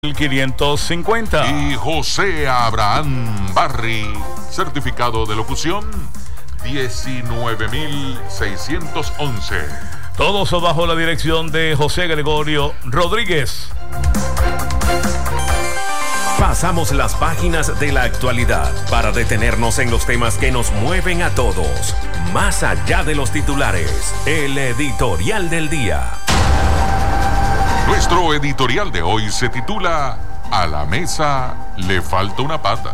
550. Y José Abraham Barry, certificado de locución 19.611. Todos bajo la dirección de José Gregorio Rodríguez. Pasamos las páginas de la actualidad para detenernos en los temas que nos mueven a todos. Más allá de los titulares, el editorial del día. Nuestro editorial de hoy se titula "A la mesa le falta una pata".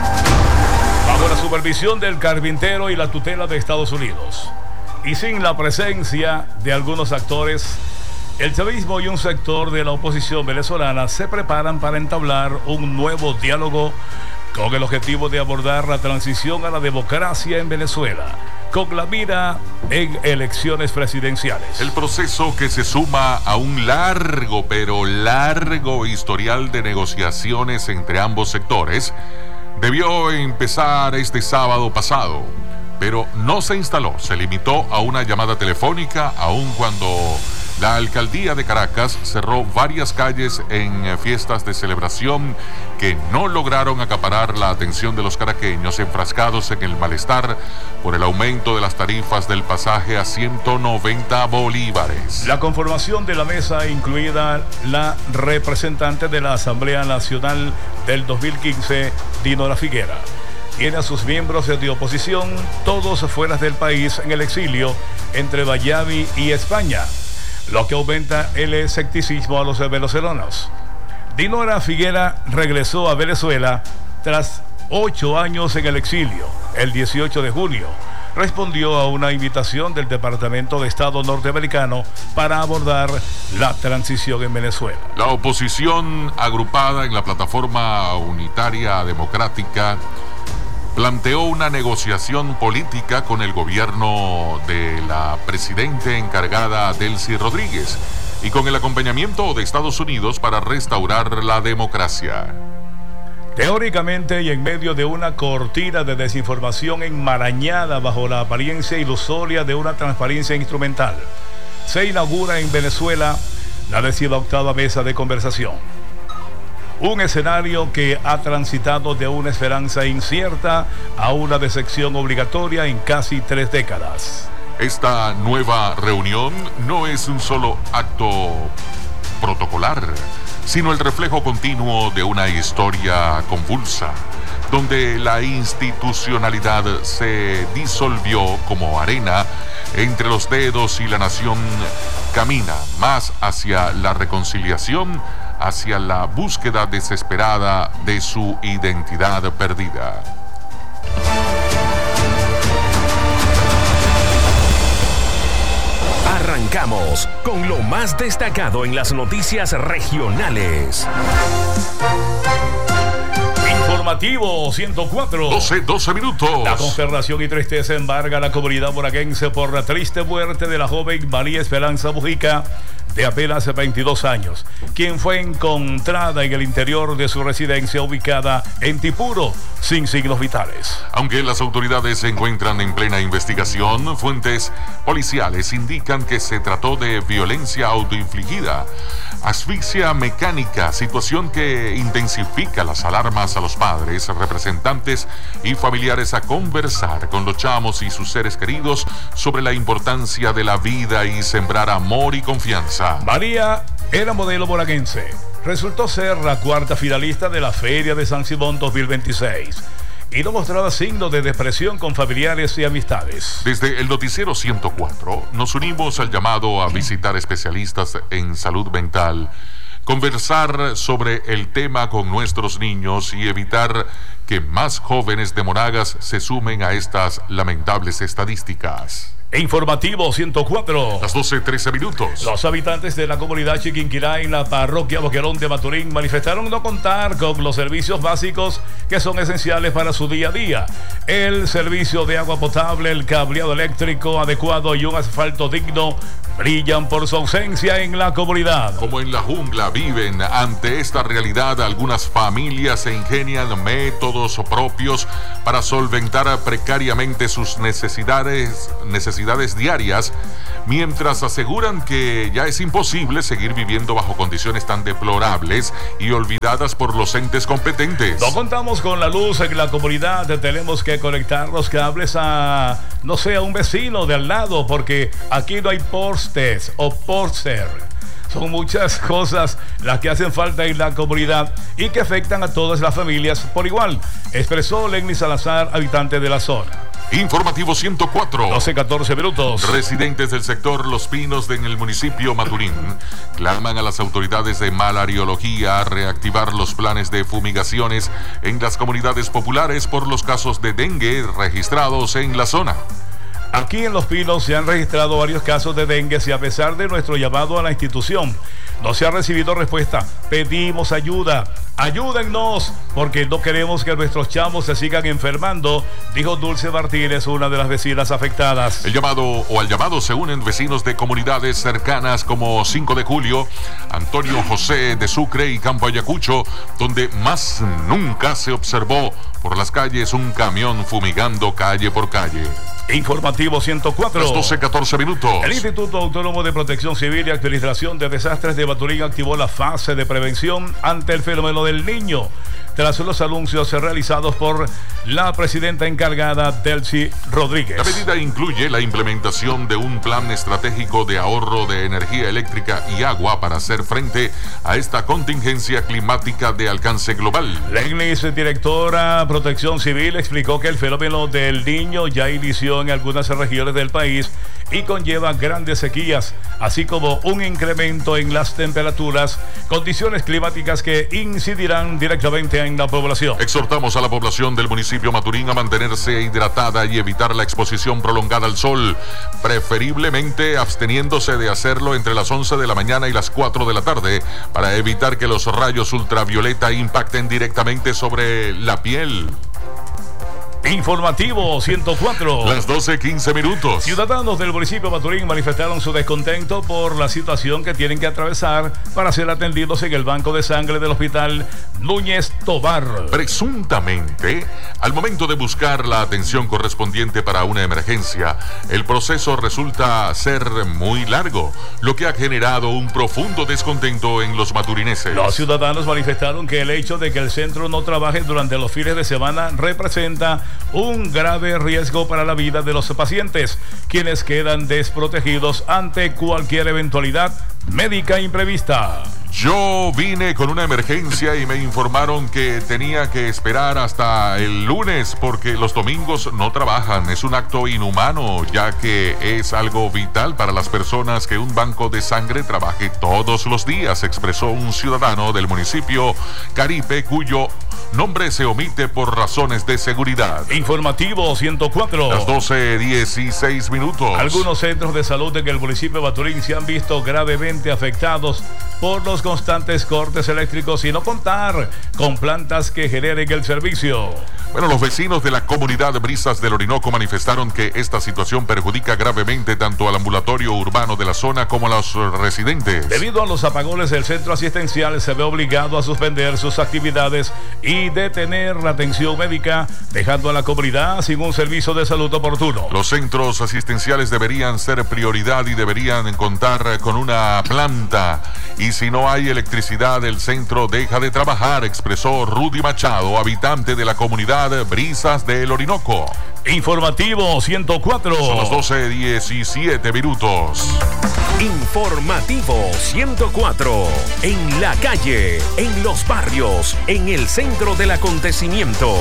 Bajo la supervisión del carpintero y la tutela de Estados Unidos, y sin la presencia de algunos actores, el chavismo y un sector de la oposición venezolana se preparan para entablar un nuevo diálogo con el objetivo de abordar la transición a la democracia en Venezuela, con la mira en elecciones presidenciales. El proceso, que se suma a un largo historial de negociaciones entre ambos sectores, debió empezar este sábado pasado, pero no se instaló. Se limitó a una llamada telefónica, aun cuando la alcaldía de Caracas cerró varias calles en fiestas de celebración que no lograron acaparar la atención de los caraqueños enfrascados en el malestar por el aumento de las tarifas del pasaje a 190 bolívares. La conformación de la mesa, incluida la representante de la Asamblea Nacional del 2015, Dinora Figuera, tiene a sus miembros de oposición, todos fuera del país, en el exilio entre Miami y España, lo que aumenta el escepticismo a los venezolanos. Dinora Figuera regresó a Venezuela tras 8 años en el exilio, el 18 de junio. Respondió a una invitación del Departamento de Estado norteamericano para abordar la transición en Venezuela. La oposición, agrupada en la Plataforma Unitaria Democrática, planteó una negociación política con el gobierno de la presidenta encargada Delcy Rodríguez y con el acompañamiento de Estados Unidos para restaurar la democracia. Teóricamente, y en medio de una cortina de desinformación enmarañada bajo la apariencia ilusoria de una transparencia instrumental, se inaugura en Venezuela la 18ª mesa de conversación. Un escenario que ha transitado de una esperanza incierta a una decepción obligatoria en casi 3 décadas. Esta nueva reunión no es un solo acto protocolar, sino el reflejo continuo de una historia convulsa, donde la institucionalidad se disolvió como arena entre los dedos y la nación camina más hacia la reconciliación, hacia la búsqueda desesperada de su identidad perdida. Arrancamos con lo más destacado en las noticias regionales. Informativo 104. 12 minutos. La consternación y tristeza embarga a la comunidad moraguense por la triste muerte de la joven María Esperanza Mujica, de apenas 22 años, quien fue encontrada en el interior de su residencia ubicada en Tipuro, sin signos vitales. Aunque las autoridades se encuentran en plena investigación, fuentes policiales indican que se trató de violencia autoinfligida, asfixia mecánica, situación que intensifica las alarmas a los padres, representantes y familiares a conversar con los chamos y sus seres queridos sobre la importancia de la vida y sembrar amor y confianza. María era modelo moraguense. Resultó ser la 4ª finalista de la Feria de San Simón 2026 y no mostraba signos de depresión con familiares y amistades. Desde el noticiero 104 nos unimos al llamado a visitar especialistas en salud mental, conversar sobre el tema con nuestros niños y evitar que más jóvenes de Monagas se sumen a estas lamentables estadísticas. Informativo 104. Las 12:13 minutos. Los habitantes de la comunidad Chiquinquirá en la parroquia Boquerón de Maturín manifestaron no contar con los servicios básicos que son esenciales para su día a día. El servicio de agua potable, el cableado eléctrico adecuado y un asfalto digno brillan por su ausencia en la comunidad. Como en la jungla viven ante esta realidad, algunas familias se ingenian métodos propios para solventar precariamente sus necesidades diarias, mientras aseguran que ya es imposible seguir viviendo bajo condiciones tan deplorables y olvidadas por los entes competentes. No contamos con la luz en la comunidad, tenemos que conectar los cables a, no sé, a un vecino de al lado, porque aquí no hay postes o porcer. Son muchas cosas las que hacen falta en la comunidad y que afectan a todas las familias por igual, expresó Lenny Salazar, habitante de la zona. Informativo 104. 12:14 minutos. Residentes del sector Los Pinos en el municipio Maturín claman a las autoridades de malariología a reactivar los planes de fumigaciones en las comunidades populares por los casos de dengue registrados en la zona. Aquí en Los Pinos se han registrado varios casos de dengue y a pesar de nuestro llamado a la institución, no se ha recibido respuesta. Pedimos ayuda. Ayúdennos, porque no queremos que nuestros chamos se sigan enfermando, dijo Dulce Martínez, una de las vecinas afectadas. Al llamado se unen vecinos de comunidades cercanas como 5 de Julio, Antonio José de Sucre y Campo Ayacucho, donde más nunca se observó por las calles un camión fumigando calle por calle. Informativo 104. 12:14 minutos. El Instituto Autónomo de Protección Civil y Administración de Desastres de Maturín activó la fase de prevención ante el fenómeno del Niño, tras los anuncios realizados por la presidenta encargada, Delcy Rodríguez. La medida incluye la implementación de un plan estratégico de ahorro de energía eléctrica y agua para hacer frente a esta contingencia climática de alcance global. Legnis, directora Protección Civil, explicó que el fenómeno del Niño ya inició en algunas regiones del país y conlleva grandes sequías, así como un incremento en las temperaturas, condiciones climáticas que incidirán directamente en la población. Exhortamos a la población del municipio Maturín a mantenerse hidratada y evitar la exposición prolongada al sol, preferiblemente absteniéndose de hacerlo entre las 11 de la mañana y las 4 de la tarde, para evitar que los rayos ultravioleta impacten directamente sobre la piel. Informativo 104. Las 12:15 minutos. Ciudadanos del municipio de Maturín manifestaron su descontento por la situación que tienen que atravesar para ser atendidos en el banco de sangre del hospital Núñez Tobar. Presuntamente, al momento de buscar la atención correspondiente para una emergencia, el proceso resulta ser muy largo, lo que ha generado un profundo descontento en los maturineses. Los ciudadanos manifestaron que el hecho de que el centro no trabaje durante los fines de semana representa un grave riesgo para la vida de los pacientes, quienes quedan desprotegidos ante cualquier eventualidad médica imprevista. Yo vine con una emergencia y me informaron que tenía que esperar hasta el lunes porque los domingos no trabajan. Es un acto inhumano, ya que es algo vital para las personas que un banco de sangre trabaje todos los días, expresó un ciudadano del municipio Caripe, cuyo nombre se omite por razones de seguridad. Informativo 104. Las 12:16 minutos. Algunos centros de salud en el municipio de Maturín se han visto gravemente afectados por los constantes cortes eléctricos y no contar con plantas que generen el servicio. Bueno, los vecinos de la comunidad Brisas del Orinoco manifestaron que esta situación perjudica gravemente tanto al ambulatorio urbano de la zona como a los residentes. Debido a los apagones, el centro asistencial se ve obligado a suspender sus actividades y detener la atención médica, dejando a la comunidad sin un servicio de salud oportuno. Los centros asistenciales deberían ser prioridad y deberían contar con una planta. Y si no hay electricidad, el centro deja de trabajar, expresó Rudy Machado, habitante de la comunidad Brisas del Orinoco. Informativo 104. Son las 12:17 minutos. Informativo 104. En la calle, en los barrios, en el centro del acontecimiento.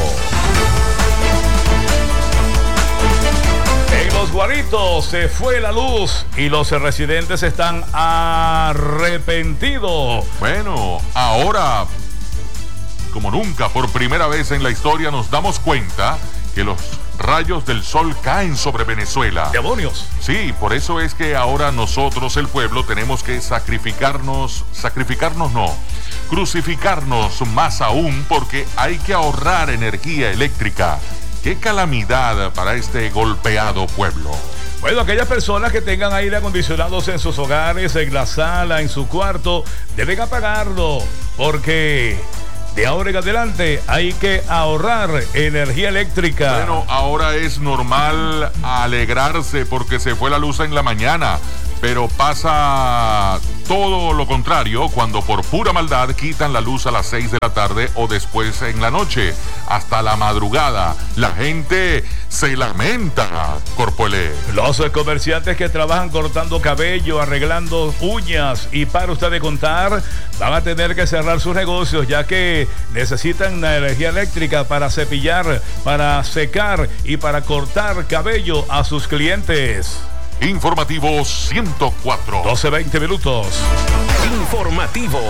En Los Guaritos se fue la luz y los residentes están arrepentidos. Bueno, ahora, como nunca, por primera vez en la historia nos damos cuenta que los rayos del sol caen sobre Venezuela. ¡Demonios! Sí, por eso es que ahora nosotros, el pueblo, tenemos que crucificarnos más aún, porque hay que ahorrar energía eléctrica. ¡Qué calamidad para este golpeado pueblo! Bueno, aquellas personas que tengan aire acondicionado en sus hogares, en la sala, en su cuarto, deben apagarlo, porque De ahora en adelante hay que ahorrar energía eléctrica. Bueno, ahora es normal alegrarse porque se fue la luz en la mañana, pero pasa todo lo contrario cuando por pura maldad quitan la luz a las 6 de la tarde o después en la noche, hasta la madrugada. La gente se lamenta, Corpoelé. Los comerciantes que trabajan cortando cabello, arreglando uñas y para usted de contar, van a tener que cerrar sus negocios ya que necesitan la energía eléctrica para cepillar, para secar y para cortar cabello a sus clientes. Informativo 104. 12:20 minutos. Informativo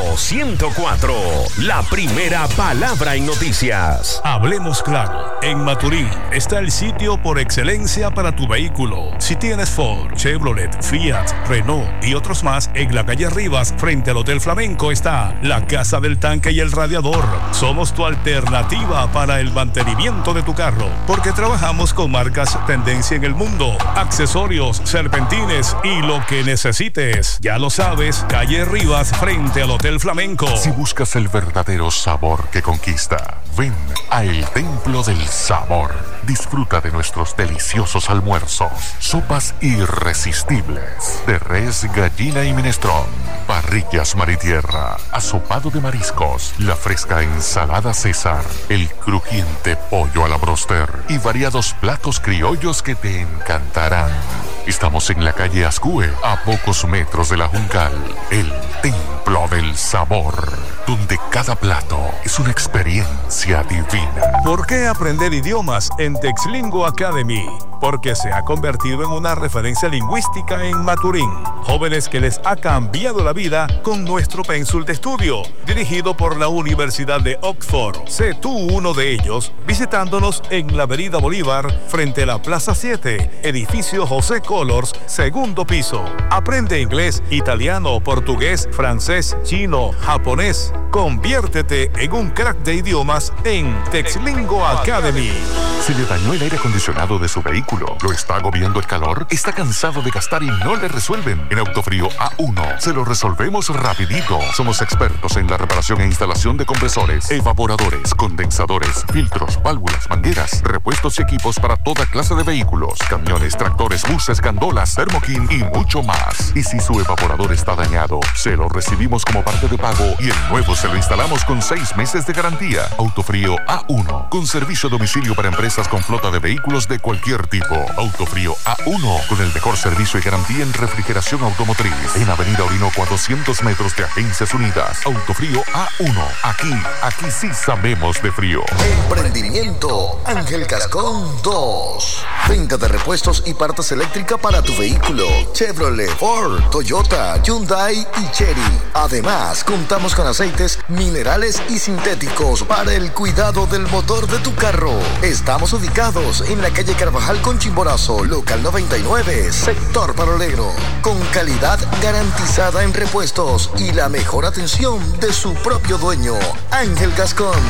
104. La primera palabra en noticias. Hablemos claro. En Maturín está el sitio por excelencia para tu vehículo. Si tienes Ford, Chevrolet, Fiat, Renault y otros más, en la calle Rivas, frente al Hotel Flamenco, está la Casa del Tanque y el Radiador. Somos tu alternativa para el mantenimiento de tu carro, porque trabajamos con marcas tendencia en el mundo, accesorios, serpentines y lo que necesites. Ya lo sabes, calle Rivas frente al Hotel Flamenco. Si buscas el verdadero sabor que conquista, ven a El Templo del Sabor. Disfruta de nuestros deliciosos almuerzos, sopas irresistibles de res, gallina y minestrón, parrillas mar y tierra, asopado de mariscos, la fresca ensalada César, el crujiente pollo a la broster y variados platos criollos que te encantarán. Estamos en la calle Ascue, a pocos metros de la Juncal. El Templo del Sabor, donde cada plato es una experiencia divina. ¿Por qué aprender idiomas en Texlingo Academy? Porque se ha convertido en una referencia lingüística en Maturín. Jóvenes que les ha cambiado la vida con nuestro pénsul de estudio, dirigido por la Universidad de Oxford. Sé tú uno de ellos visitándonos en la Avenida Bolívar, frente a la Plaza 7, edificio José Colors, segundo piso. Aprende inglés, italiano, portugués, francés, chino, japonés. Conviértete en un crack de idiomas en Texlingo Academy. ¿Se le dañó el aire acondicionado de su vehículo? ¿Lo está agobiando el calor? ¿Está cansado de gastar y no le resuelven? En Autofrío A1 se lo resolvemos rapidito. Somos expertos en la reparación e instalación de compresores, evaporadores, condensadores, filtros, válvulas, mangueras, repuestos y equipos para toda clase de vehículos, camiones, tractores, buses, gandolas, Thermokin y mucho más. Y si su evaporador está dañado, se lo recibimos como parte de pago y el nuevo se lo instalamos con 6 meses de garantía. Autofrío A1, con servicio a domicilio para empresas con flota de vehículos de cualquier tipo. Autofrío A1, con el mejor servicio y garantía en refrigeración automotriz. En Avenida Orinoco, a 200 metros de Agencias Unidas. Autofrío A1, aquí sí sabemos de frío. Emprendimiento Ángel Gascón 2. Venta de repuestos y partes eléctricas para tu vehículo. Chevrolet, Ford, Toyota, Hyundai y Chery. Además, contamos con aceites minerales y sintéticos para el cuidado del motor de tu carro. Estamos ubicados en la calle Carvajal con Chimborazo, local 99, sector Parolero, con calidad garantizada en repuestos y la mejor atención de su propio dueño, Ángel Gascón.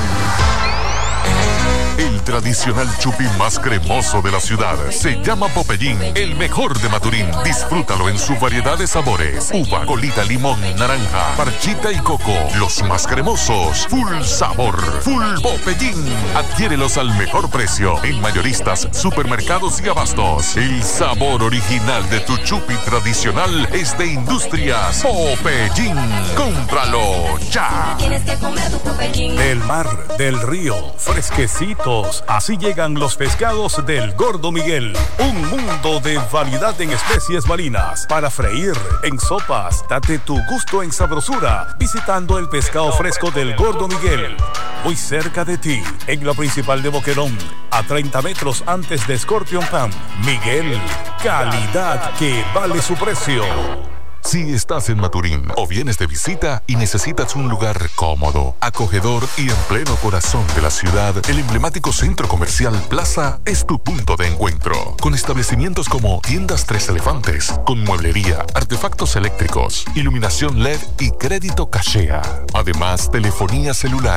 El tradicional chupi más cremoso de la ciudad se llama Popeyín, el mejor de Maturín. Disfrútalo en su variedad de sabores: uva, colita, limón, naranja, parchita y coco. Los más cremosos, full sabor, full Popeyín. Adquiérelos al mejor precio en mayoristas, supermercados y abastos. El sabor original de tu chupi tradicional es de Industrias Popeyín. ¡Cómpralo ya! Del mar, del río, fresquecito. Así llegan los pescados del Gordo Miguel. Un mundo de variedad en especies marinas para freír, en sopas. Date tu gusto en sabrosura visitando el pescado fresco del Gordo Miguel. Muy cerca de ti, en la principal de Boquerón, a 30 metros antes de Scorpion Pan. Miguel, calidad que vale su precio. Si estás en Maturín o vienes de visita y necesitas un lugar cómodo, acogedor y en pleno corazón de la ciudad, el emblemático Centro Comercial Plaza es tu punto de encuentro. Con establecimientos como Tiendas Tres Elefantes, con mueblería, artefactos eléctricos, iluminación LED y crédito cachea. Además, telefonía celular,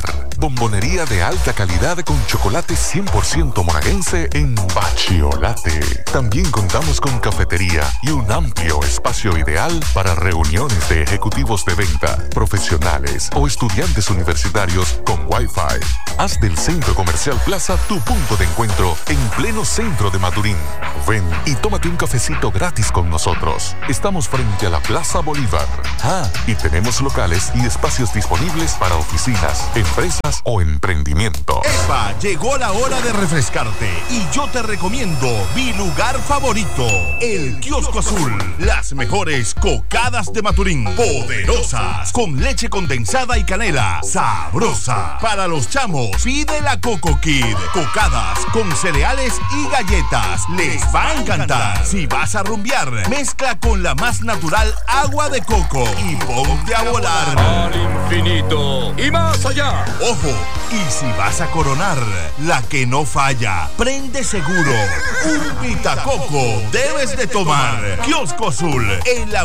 bombonería de alta calidad con chocolate 100% monaguense en Bachiolate. También contamos con cafetería y un amplio espacio ideal para reuniones de ejecutivos de venta, profesionales o estudiantes universitarios con Wi-Fi. Haz del Centro Comercial Plaza tu punto de encuentro en pleno centro de Maturín. Ven y tómate un cafecito gratis con nosotros. Estamos frente a la Plaza Bolívar. Y tenemos locales y espacios disponibles para oficinas, empresas o emprendimiento. ¡Epa! Llegó la hora de refrescarte y yo te recomiendo mi lugar favorito, el Kiosco Azul. Las mejores cocadas de Maturín, poderosas, con leche condensada y canela, sabrosa. Para los chamos, pide la Coco Kid, cocadas con cereales y galletas. Les va a encantar. Si vas a rumbear, mezcla con la más natural agua de coco y ponte a volar al infinito y más allá. Ojo, y si vas a coronar, la que no falla, prende seguro, un pitacoco debes de tomar. Kiosco Azul, en la